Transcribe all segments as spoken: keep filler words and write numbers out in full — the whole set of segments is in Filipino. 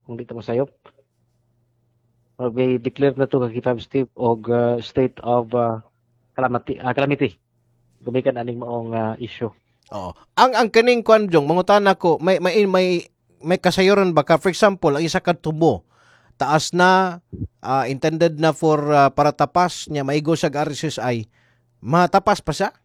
kung di ta masayop. Or may declare na to kay Fab Steve og uh, state of uh, calamity, uh, calamity. Gumikan aning maong uh, issue. Oo. Ang ang kaning kwan jong mangutana ko, may may may may kasayuran ba ka, for example, ang isa ka tubo taas na uh, intended na for uh, para tapas niya maigo sa R S S I, matapas pa siya?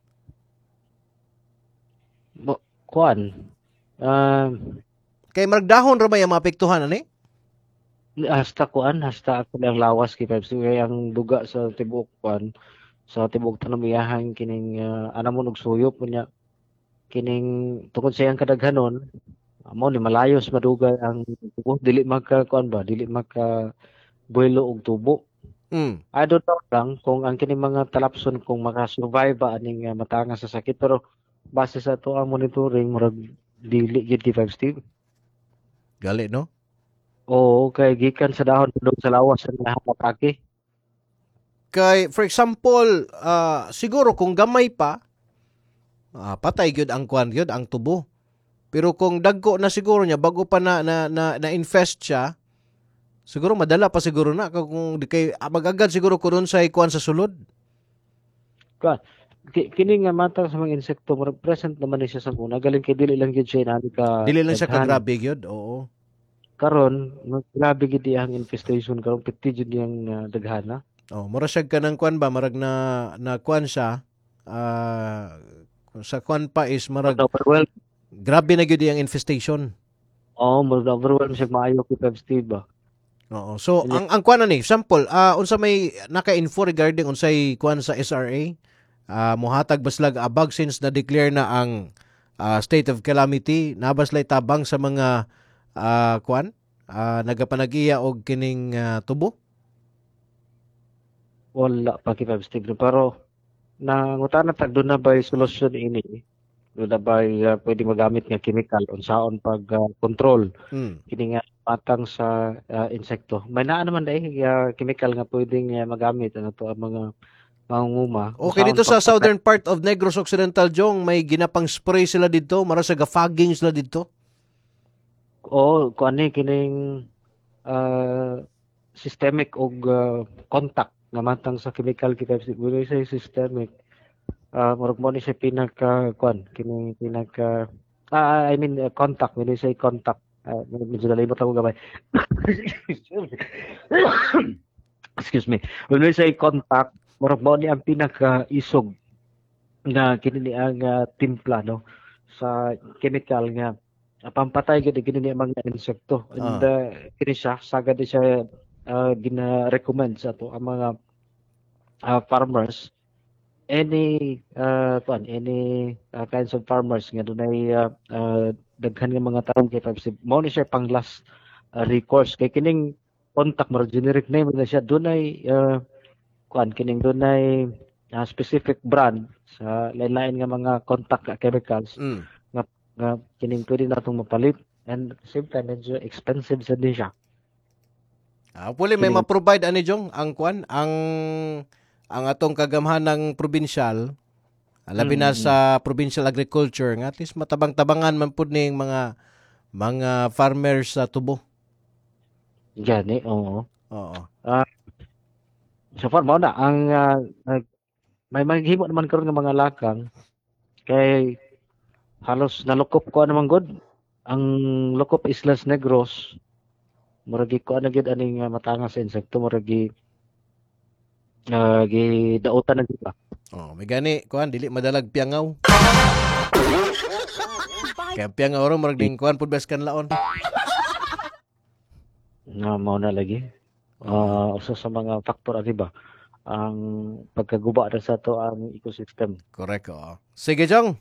Mo kuan. Uh, Kay maragdahon ra ba yung maapektuhan ani? hasta kuan, hasta ako ang lawas kay Fab Steve kay ang duga sa tibuok kuan sa tibuok tanamiyahan kining uh, anamon og suyop niya kining tungod sa iyang kadaghanon amo ni malayos madugay ang tubo dili magka kuan ba dili magka buwelo og tubo. Mm. I don't know lang kung ang kining mga talapson kung makasurvive ba aning uh, matanga sa sakit pero base sa to ang monitoring murag dili gid kay Fab Steve. Gali no? Oo, kay gikan sa dahon dun sa lawas sa atake. Kay for example, uh, siguro kung gamay pa, uh, patay gyud ang kwan gyud ang tubo. Pero kung dagko na siguro niya bago pa na na, na, na infest siya, siguro madala pa siguro na kung di kay ah, magagad siguro kuron sa kwan sa sulod. Kuan kini nga matang sa mga insekto present naman ni siya sa una galing kay dili lang gyud siya nani ka dili lang siya ka grabe gyud. Oo. Karon grabe gid ang infestation karon piti jud yang uh, daghana. Oh, mura siya ka ng kwan ba marag na na kwan siya uh, sa kwan pa is marag overwhelm. Grabe na gyud yang infestation. Oh, murag overwhelm siya maayo kay Fab Steve ba. Oo. So ang ang kwan ni sample uh, unsa may naka-info regarding unsay kwan sa S R A? Uh, muhatag baslag abag since na declare na ang uh, state of calamity, nabaslay tabang sa mga uh, kwan uh, nagapanag-iya og kining uh, tubo. Wala pa kay Fab Steve pero nangutana tag doon na ba solusyon ini? Doon na ba uh, pwede magamit nga chemical unsaon pag uh, control Hmm. kini nga patang sa uh, insekto. May naa naman dai uh, chemical nga pwedeng uh, magamit ano to ang mga mangunguma. Okay, dito sa southern part of Negros Occidental, Jong, may ginapang spray sila dito, mara sa gafogging sila dito. Oo, kung ano kining uh, systemic og uh, contact nga matang sa chemical kita siguro sa systemic uh, murag mo ni siya pinaka kuan kining pinaka ah, I mean uh, contact when say contact uh, medyo nalimot ako gamay. Excuse me. When we say contact murag mo ni ang pinaka isog nga kini ang uh, timpla no sa chemical nga uh, pampatay gid kini ni mga insekto and uh, kini siya sagad siya uh, gina-recommend sa to ang mga uh, farmers any uh, kuan any uh, kinds of farmers nga dunay uh, uh, daghan nga mga taong kay Fab Steve mo ni siya pang last uh, recourse kay kining contact mo generic name na siya dunay uh, kuan kining dunay uh, specific brand sa lain-lain nga mga contact chemicals Mm. nga, nga kining pwede natong mapalit and at the same time medyo expensive sa din siya. Ah, puli may ma-provide ani Jong ang kwan ang ang atong kagamhanang probinsyal labi na Mm. sa provincial agriculture nga at least matabang-tabangan man pud ning mga mga farmers sa tubo. Gani, oo. Oo. So far mo na ang uh, uh, may maghimo naman karon nga mga lakang kay halos nalukop ko naman god ang Lukop Islas Negros murag ko ana gid aning uh, matanga sa insekto murag gi uh, gi dautan na gid ba. Oh, may gani kuan dili madalag piangaw. Kaya piangaw ro murag ding kuan pud bes kan laon. Nga mao na lagi. Uh, usa sa mga faktor ani ba ang pagkaguba na sa to ang ecosystem. Correct oh. Sige Jong.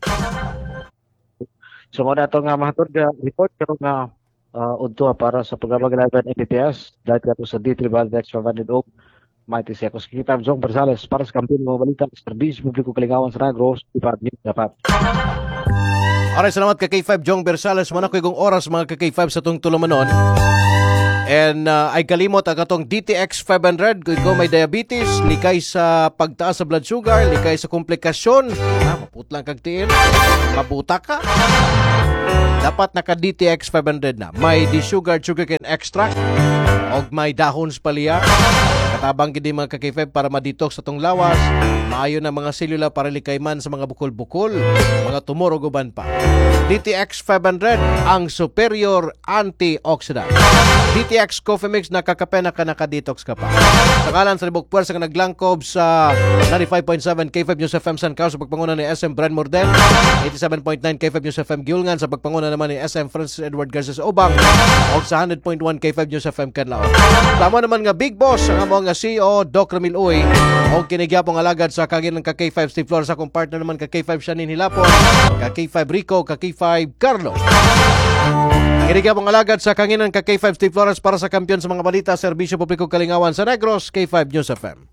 So mo na to nga mahatod nga report pero nga uh, udto para sa programa ganapan M P P S dahil ka to sa D three Valdez from Vanid Oak. Mighty Seco Skita Jong Barzales para sa kampiyon mo balita sa serbisyo publiko kalingawan sa Negros Department dapat. Alright, salamat ka K five Jong Bersales. Mana ko igong oras mga ka K five sa tong tulumanon. And uh, ay kalimot ang atong D T X five hundred kung ikaw may diabetes, likay sa pagtaas sa blood sugar, likay sa komplikasyon, ah, maputlang kag tiin, mabuta ka. dapat naka D T X five hundred na. May desugared sugarcane extract og may dahon sa palya. Katabang gid mga ka-K five para ma-detox sa tong lawas. Maayo na mga selula para likayman sa mga bukol-bukol, mga tumor ug uban pa. D T X five hundred ang superior antioxidant. D T X Coffee Mix nakakapena ka naka-detox ka pa. Sa kalan sa libog puwersa nga naglangkob sa ninety-five point seven K five News F M San Carlos sa pagpanguna ni S M Brand Mordel, eighty-seven point nine K five News F M Gilngan sa pagpanguna naman ni S M Francis Edward Garces Obang o sa one hundred point one K five News F M Canlao. Tama naman nga Big Boss ang among nga C E O Doc Ramil Uy o kinigyapong alagad sa kagin ng ka-K five Steve Flores, sa akong partner naman ka-K five Shanin Hilapon, ka-K five Rico, ka-K five Carlo. Kinigyapong alagad sa kanginan ka-K five Steve Flores para sa kampiyon sa mga balita, serbisyo publiko kalingawan sa Negros, K five News F M.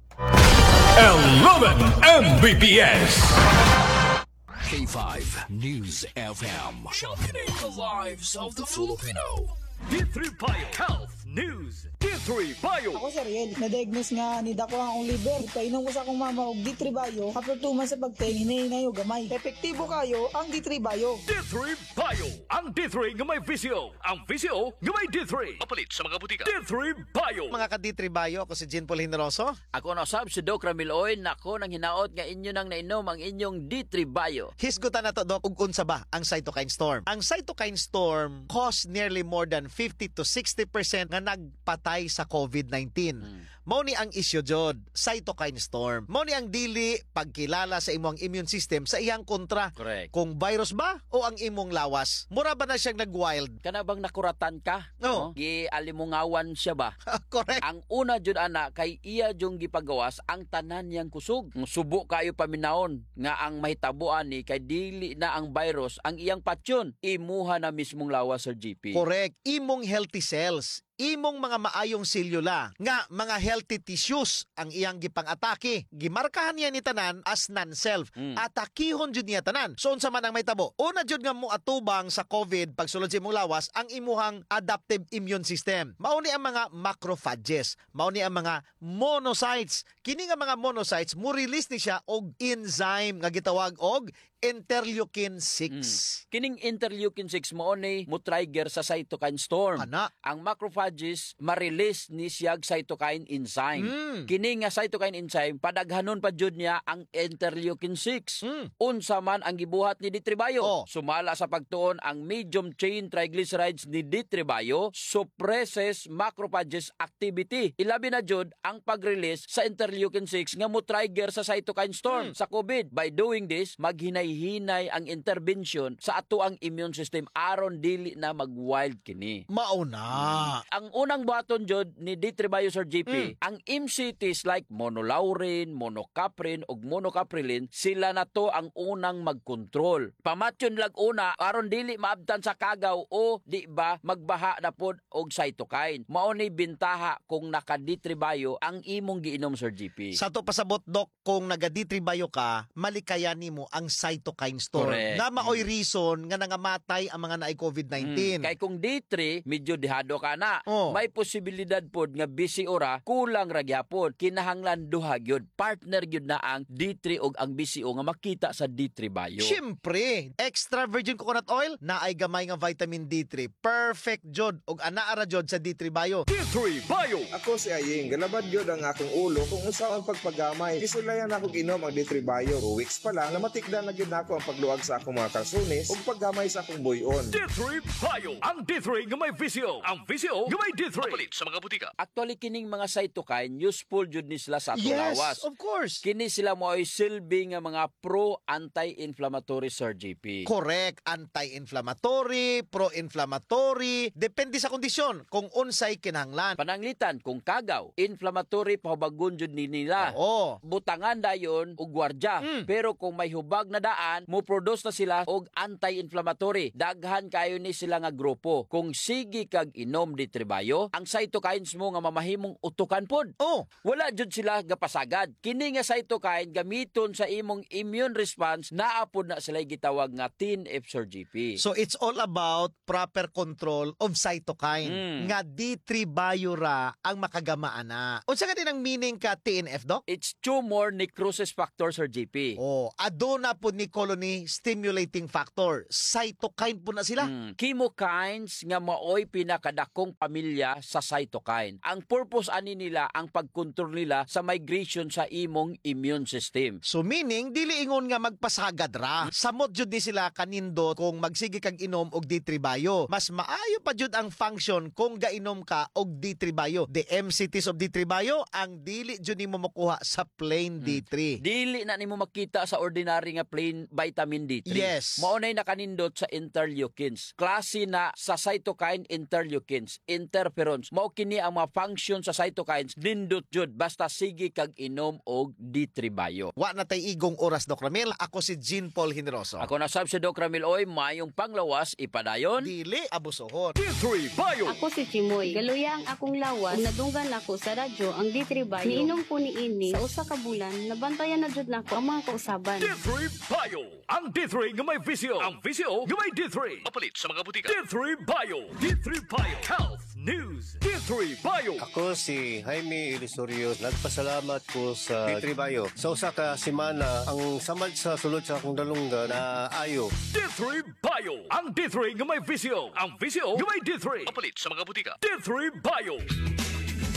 eleven M B P S. K five News F M. Championing the lives of the Filipino. D three Bio Health News. D three Bio. Ako si Ariel, na-diagnose nga ni dako ang liver. Painom ko sa akong mama og D three Bio. After two months sa pagtingin, hinahinay o gamay. Epektibo kayo ang D three Bio. D three Bio. Ang D three nga may V C O. Ang V C O nga may D three. Papalit sa mga butika. D three Bio. Mga ka-D three Bio, ako si Jean Paul Hindroso. Ako na sab si Doc Ramil Oy, nako nang hinaot nga inyo nang nainom ang inyong D three Bio. Hisgutan na to, Doc, ug unsa ba ang cytokine storm? Ang cytokine storm caused nearly more than fifty to sixty percent nga nagpatay sa COVID nineteen. Hmm. Mao ni ang issue jod, cytokine storm. Mao ni ang dili pagkilala sa imong immune system sa iyang kontra. Correct. Kung virus ba o ang imong lawas. Mura ba na siyang nag-wild? Kana bang nakuratan ka? No. Gialimungawan siya ba? Correct. Ang una jud ana kay iya jung gipagawas ang tanan niyang kusog. Subo kayo paminaon nga ang mahitabuan ni kay dili na ang virus ang iyang patyon. Imuha na mismong lawas, Sir G P. Correct. Imong healthy cells, imong mga maayong selula nga mga healthy tissues ang iyang gipang-atake. Gimarkahan niya ni tanan as non-self. Mm. Atakihon jud niya tanan. So unsa man ang mahitabo? Una jud nga mo atubang sa COVID pagsulod sa imong lawas ang imuhang adaptive immune system. Mao ni ang mga macrophages, mao ni ang mga monocytes. Kini nga mga monocytes mo release ni siya og enzyme nga gitawag og interleukin six. Mm. Kining interleukin six mo ni mo trigger sa cytokine storm. Ana. Ang macrophages ma-release ni siyag cytokine enzyme. Mm. Kini nga cytokine enzyme padaghanon pa jud niya ang interleukin six. Mm. Unsa man ang gibuhat ni D three Bio? Oh. Sumala sa pagtuon ang medium chain triglycerides ni D three Bio suppresses macrophages activity. Ilabi na jud ang pag-release sa interleukin six nga mo trigger sa cytokine storm Mm. sa COVID. By doing this, maghinay-hinay ang intervention sa ato ang immune system aron dili na mag-wild kini. Mauna. Ang unang buhaton jud ni D three Bio, Sir G P, Mm. ang M C Ts like monolaurin, monocaprin ug monocaprilin, sila na to ang unang magkontrol. Pamatyon lag una aron dili maabtan sa kagaw o di ba magbaha na pod og cytokine. Mao ni bintaha kung naka D three Bio ang imong giinom, Sir G P. Sa to pasabot, Doc, kung naga-D three Bio ka, malikayan nimo ang cytokine storm. Correct. Na maoy reason nga nangamatay ang mga naay COVID nineteen. Mm. Kay kung D three, medyo dehado ka na. Oh. May posibilidad pod nga B C O ra kulang ra gyapon. Kinahanglan duha gyud. Partner gyud na ang D three ug ang B C O nga makita sa D three Bio. Siyempre, extra virgin coconut oil na ay gamay nga vitamin D three. Perfect jod og anaa ra jod sa D three Bio. D three Bio. Ako si Aying, galabad yun ang akong ulo kung unsaon pagpagamay. Kisulayan ako ginom ang D three Bio. Two weeks pa lang, namatikdan na gyud ako ang pagluag sa akong mga kalsunis ug paggamay sa akong buyon. D three Bio. Ang D three nga may V C O. Ang V C O nga may D three. Papalit sa mga butika. Actually kining mga cytokine useful jud ni sila sa ato Yes, lawas. of course. Kini sila mo ay silbi nga mga pro anti-inflammatory, Sir G P. Correct. Anti-inflammatory, pro-inflammatory, depende sa kondisyon kung unsay kinahanglan. Pananglitan kung kagaw, inflammatory pahubagon jud ni nila. Oo. Butangan dayon og gwardya. Mm. Pero kung may hubag na daan, mo produce na sila og anti-inflammatory. Daghan kayo ni sila nga grupo. Kung sige kag inom di tribayo, ang cytokines mo nga mamahimong utukan pod. Oh, Wala jud sila gapasagad. Kini nga cytokine gamiton sa imong immune response naapod na sila gitawag nga T N F, Sir G P. so it's all about proper control of cytokine. Mm. Nga D three Bio ra ang makagamaan na. Unsa ka din ang meaning ka T N F, Doc? It's tumor necrosis factor, Sir G P. Oh, aduna pud ni colony stimulating factor. Cytokine po na sila. Mm. Chemokines nga maoy pinakadakong pamilya sa cytokine. Ang purpose ani nila ang pagkontrol nila sa migration sa imong immune system. So meaning, dili ingon nga magpasagad ra. Samot jud ni sila kanindot kung magsige kag inom og D three bio. Mas maayo pa jud ang function kung gainom ka og D three bio. The M C Ts of D three bio ang dili jud nimo makuha sa plain D three. Dili na nimo makita sa ordinary nga plain vitamin D three. Yes. Maunay nakanindot sa interleukins. Klase na sa cytokine interleukins, interferons. Mao kini ang mga function sa cytokines nindot jud basta sige kag inom og D three bio. Wa na tay igong oras, Doc Ramil. Ako si Jean Paul Generoso. Ako na sab si Doc Ramil Oy, mayong panglawas ipadayon. Dili abusohon. D three Bio. Ako si Chimoy. Galuya ang akong lawas. Kung nadunggan ako sa radyo ang D three Bio. Niinom ko ni ini sa usa ka bulan. Nabantayan na jud nako ang mga kausaban. D three Bio. Ang D three nga may visyo. Ang visyo nga may D three. Mapalit sa mga butika. D three Bio. D three Bio. Health News. D three Bio. Ako si Jaime Ilisorio. Nagpasalamat ko sa D three Bio. Sa usa ka semana, ang samad sa sulod sa akong dalunggan na ayo. D three Bio. Ang D three nga may visyo. Ang visyo nga may D three. Mapalit sa mga butika. D three Bio.